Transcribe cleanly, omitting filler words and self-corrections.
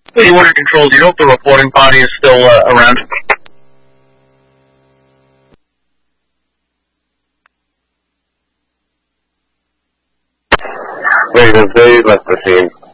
81 Control, do you know if the reporting body is still around? Negative, they left the scene.